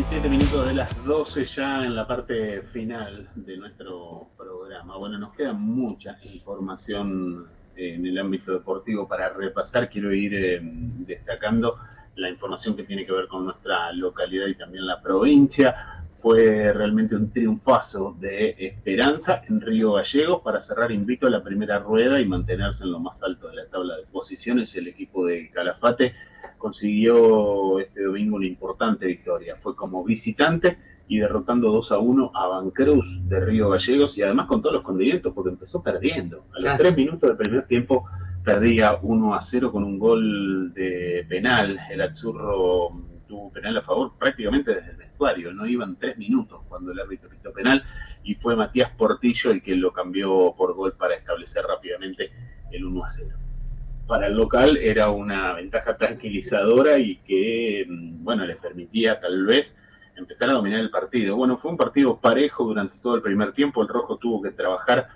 17 minutos de las 12 ya en la parte final de nuestro programa. Bueno, nos queda mucha información en el ámbito deportivo para repasar. Quiero ir destacando la información que tiene que ver con nuestra localidad y también la provincia. Fue realmente un triunfazo de Esperanza en Río Gallegos para cerrar invicto a la primera rueda y mantenerse en lo más alto de la tabla de posiciones. El equipo de Calafate consiguió este domingo una importante victoria. Fue como visitante y derrotando 2-1 a Bancruz de Río Gallegos, y además con todos los condimentos, porque empezó perdiendo. A los 3 minutos del primer tiempo perdía 1-0 con un gol de penal. El Azzurro tuvo penal a favor prácticamente desde el vestuario. No iban 3 minutos cuando el árbitro pitó penal y fue Matías Portillo el que lo cambió por gol para establecer rápidamente el 1-0. Para el local era una ventaja tranquilizadora y que, bueno, les permitía tal vez empezar a dominar el partido. Bueno, fue un partido parejo durante todo el primer tiempo. El rojo tuvo que trabajar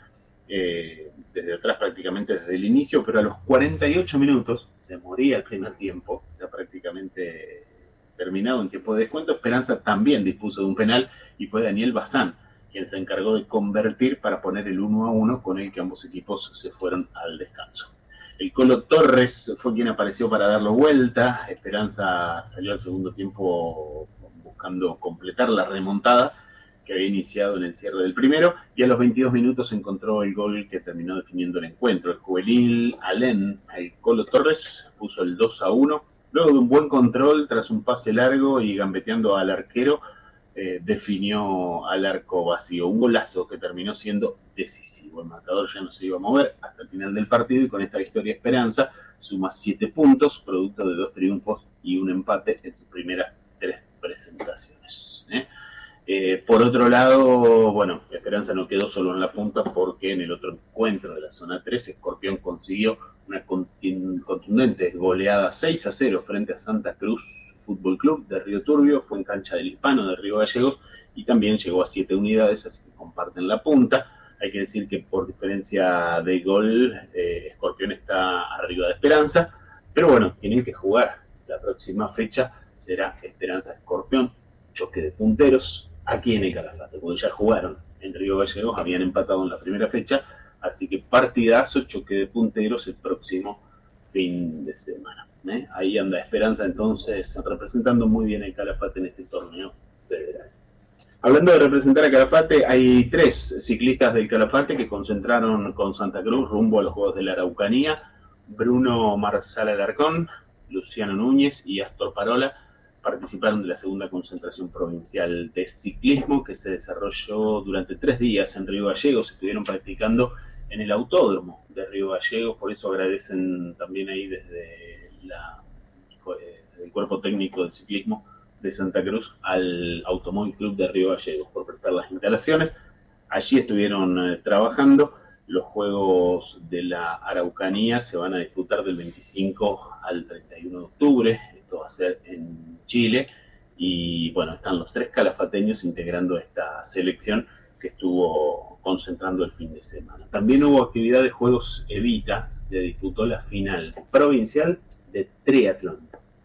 desde atrás prácticamente desde el inicio, pero a los 48 minutos se moría el primer tiempo, ya prácticamente terminado en tiempo de descuento. Esperanza también dispuso de un penal y fue Daniel Bazán quien se encargó de convertir para poner el 1-1, con el que ambos equipos se fueron al descanso. El Colo Torres fue quien apareció para darlo vuelta. Esperanza salió al segundo tiempo buscando completar la remontada que había iniciado en el cierre del primero, y a los 22 minutos encontró el gol que terminó definiendo el encuentro. El juvenil Alén, el Colo Torres, puso el 2-1, luego de un buen control tras un pase largo y gambeteando al arquero, definió al arco vacío. Un golazo que terminó siendo decisivo. El marcador ya no se iba a mover hasta el final del partido, y con esta victoria Esperanza suma 7 puntos, producto de 2 triunfos y un empate en sus primeras 3 presentaciones. Por otro lado, bueno, Esperanza no quedó solo en la punta, porque en el otro encuentro de la zona 3, Escorpión consiguió una contundente goleada 6-0 frente a Santa Cruz Fútbol Club de Río Turbio. Fue en cancha del Hispano de Río Gallegos y también llegó a 7 unidades, así que comparten la punta. Hay que decir que por diferencia de gol, Escorpión está arriba de Esperanza, pero bueno, tienen que jugar. La próxima fecha será Esperanza-Escorpión, choque de punteros, aquí en el Calafate, porque ya jugaron en Río Gallegos, habían empatado en la primera fecha, así que partidazo, choque de punteros el próximo fin de semana. Ahí anda Esperanza entonces representando muy bien el Calafate en este torneo federal. Hablando de representar a Calafate, hay 3 ciclistas del Calafate que concentraron con Santa Cruz rumbo a los Juegos de la Araucanía: Bruno Marsal Alarcón, Luciano Núñez y Astor Parola. Participaron de la segunda concentración provincial de ciclismo, que se desarrolló durante 3 días en Río Gallegos. Estuvieron practicando en el autódromo de Río Gallegos, por eso agradecen también ahí desde el cuerpo técnico de ciclismo de Santa Cruz al Automóvil Club de Río Gallegos por prestar las instalaciones. Allí estuvieron trabajando. Los Juegos de la Araucanía se van a disputar del 25 al 31 de octubre. Esto va a ser en Chile. Y bueno, están los 3 calafateños integrando esta selección que estuvo concentrando el fin de semana. También hubo actividad de Juegos Evita. Se disputó la final provincial de triatlón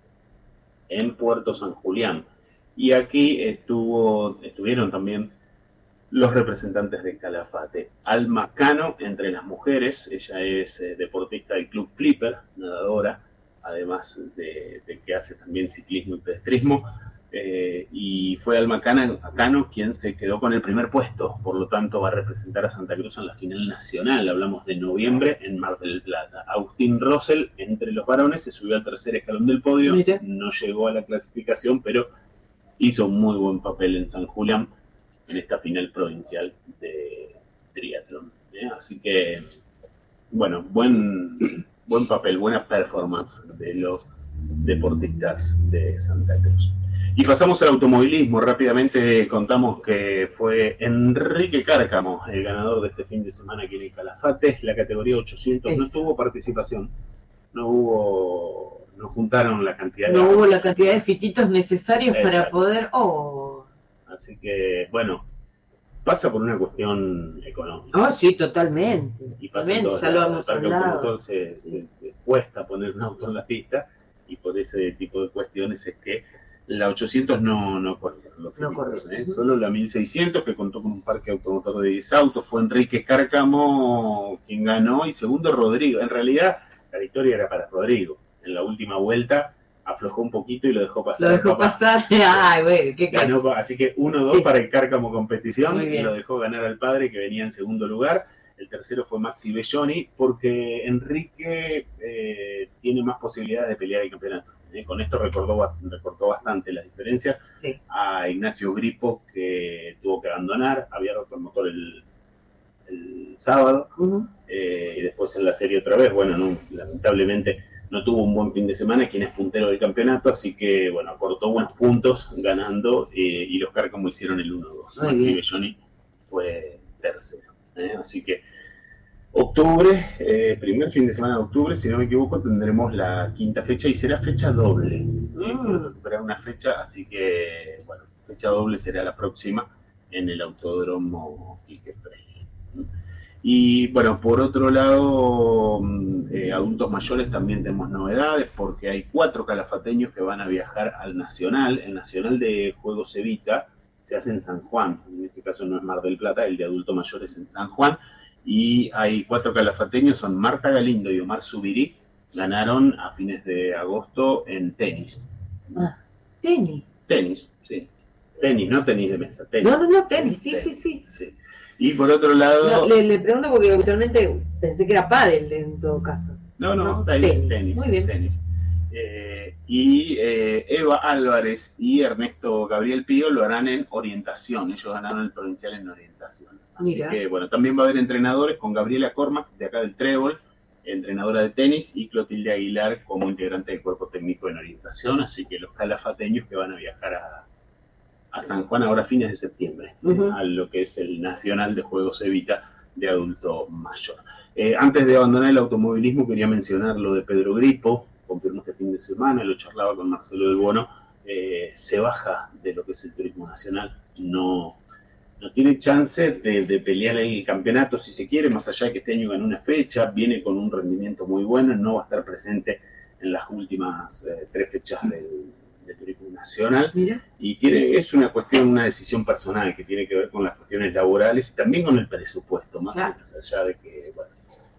en Puerto San Julián. Y aquí estuvieron también los representantes de Calafate. Alma Cano, entre las mujeres. Ella es deportista del Club Flipper, nadadora, además de que hace también ciclismo y pedestrismo. Y fue Alma Cano quien se quedó con el primer puesto, por lo tanto va a representar a Santa Cruz en la final nacional. Hablamos de noviembre en Mar del Plata. Agustín Rosell, entre los varones, se subió al tercer escalón del podio. Mire. No llegó a la clasificación, pero hizo un muy buen papel en San Julián en esta final provincial de triatlón. Así que, bueno, buen papel, buena performance de los deportistas de Santa Cruz. Y pasamos al automovilismo. Rápidamente contamos que fue Enrique Cárcamo el ganador de este fin de semana aquí en el Calafate. La categoría 800 no tuvo participación, no juntaron la cantidad no hubo la cantidad de fititos necesarios. Exacto. Para poder... Así que, bueno, pasa por una cuestión económica. Sí, totalmente. Y pasa en todos lados. Para que el conductor se cuesta poner un auto en la pista, y por ese tipo de cuestiones es que la 800 no corrieron. los No finitos, corrió. Solo la 1600, que contó con un parque automotor de 10 autos, fue Enrique Cárcamo quien ganó, y segundo Rodrigo. En realidad, la victoria era para Rodrigo. En la última vuelta aflojó un poquito y lo dejó pasar. Lo dejó pasar. Ay, güey, qué ganó, así que 1-2 para el Cárcamo competición, y lo dejó ganar al padre, que venía en segundo lugar. El tercero fue Maxi Belloni, porque Enrique tiene más posibilidades de pelear el campeonato. Con esto recortó bastante las diferencias. Sí. A Ignacio Gripo, que tuvo que abandonar, había roto el motor el sábado, y después en la serie otra vez, bueno, no, lamentablemente no tuvo un buen fin de semana, quien es puntero del campeonato, así que, bueno, aportó buenos puntos ganando, y los Cárcamo hicieron el 1-2. Maxi Belloni fue tercero. Así que octubre, primer fin de semana de octubre, si no me equivoco, tendremos la quinta fecha y será fecha doble. Recuperar una fecha, así que, bueno, fecha doble será la próxima en el Autódromo Quique Frey. Y bueno, por otro lado, adultos mayores también tenemos novedades, porque hay 4 calafateños que van a viajar al Nacional. El Nacional de Juegos Evita se hace en San Juan, en este caso no es Mar del Plata, el de adultos mayores en San Juan. Y hay 4 calafateños, son Marta Galindo y Omar Zubirí, ganaron a fines de agosto en tenis. ¿Tenis? Tenis, sí. Tenis, no tenis de mesa, tenis. No, tenis, sí. Y por otro lado... No, le pregunto porque habitualmente pensé que era pádel en todo caso. No, tenis. Muy bien. Tenis. Y Eva Álvarez y Ernesto Gabriel Pío lo harán en orientación. Ellos ganaron el provincial en orientación. Así que, bueno, también va a haber entrenadores con Gabriela Cormac, de acá del Trébol, entrenadora de tenis, y Clotilde Aguilar como integrante del cuerpo técnico en orientación. Así que los calafateños que van a viajar a San Juan ahora a fines de septiembre, a lo que es el Nacional de Juegos Evita de adulto mayor. Antes de abandonar el automovilismo, quería mencionar lo de Pedro Gripo. Confirmó este fin de semana, lo charlaba con Marcelo del Bono, se baja de lo que es el turismo nacional, no tiene chance de pelear el campeonato si se quiere, más allá de que este año ganó una fecha, viene con un rendimiento muy bueno, no va a estar presente en las últimas 3 fechas del turismo nacional. Mira. Y es una decisión personal que tiene que ver con las cuestiones laborales y también con el presupuesto, más allá de que, bueno,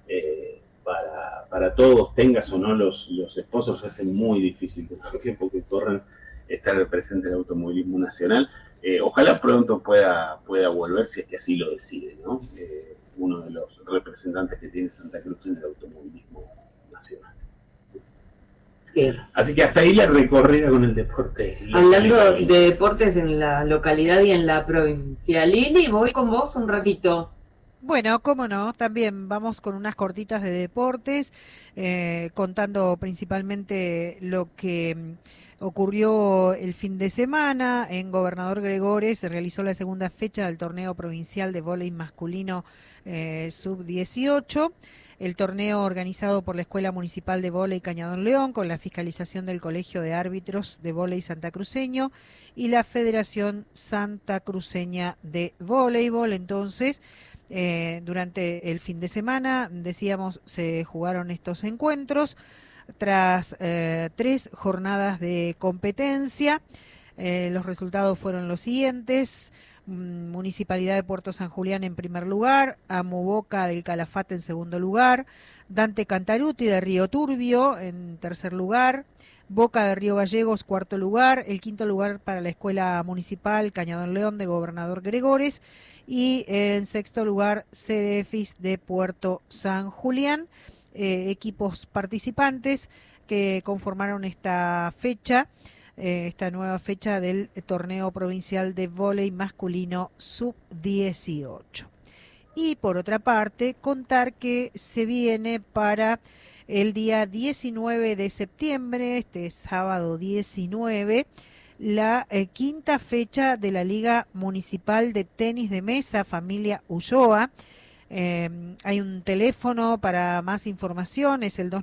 para todos, tengas o no los esposos, es muy difícil que el tiempo que corran estar presente en el automovilismo nacional. Ojalá pronto pueda volver, si es que así lo decide, ¿no? Uno de los representantes que tiene Santa Cruz en el automovilismo nacional. Bien. Así que hasta ahí la recorrida con el deporte. Hablando de deportes en la localidad y en la provincia, Lili, voy con vos un ratito. Bueno, cómo no, también vamos con unas cortitas de deportes, contando principalmente lo que ocurrió el fin de semana. En Gobernador Gregores se realizó la segunda fecha del torneo provincial de vóley masculino sub-18. El torneo organizado por la Escuela Municipal de Vóley Cañadón León, con la fiscalización del Colegio de Árbitros de Vóley Santacruceño y la Federación Santacruceña de Voleibol. Entonces, durante el fin de semana, decíamos, se jugaron estos encuentros tras 3 jornadas de competencia. Los resultados fueron los siguientes: Municipalidad de Puerto San Julián en primer lugar, Amuboca del Calafate en segundo lugar, Dante Cantaruti de Río Turbio en tercer lugar, Boca de Río Gallegos cuarto lugar, el quinto lugar para la Escuela Municipal Cañadón León de Gobernador Gregores, y en sexto lugar CDFIS de Puerto San Julián. Equipos participantes que conformaron esta fecha, esta nueva fecha del torneo provincial de vóley masculino sub-18. Y por otra parte, contar que se viene para el día 19 de septiembre, este sábado 19, la quinta fecha de la Liga Municipal de Tenis de Mesa Familia Ulloa. Hay un teléfono para más información, es el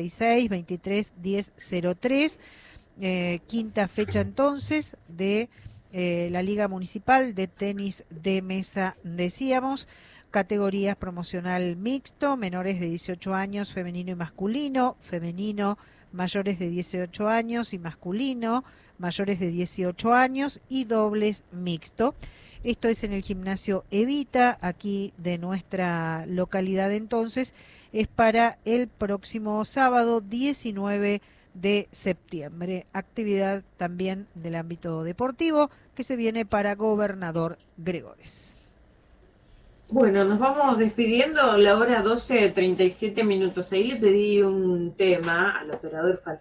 2966-231003. Quinta fecha entonces de la Liga Municipal de Tenis de Mesa, decíamos. Categorías: promocional mixto, menores de 18 años, femenino y masculino, femenino mayores de 18 años y masculino mayores de 18 años y dobles mixto. Esto es en el gimnasio Evita, aquí de nuestra localidad. Entonces, es para el próximo sábado 19 de septiembre. Actividad también del ámbito deportivo que se viene para Gobernador Gregores. Bueno, nos vamos despidiendo, la hora 12:37. Ahí le pedí un tema al operador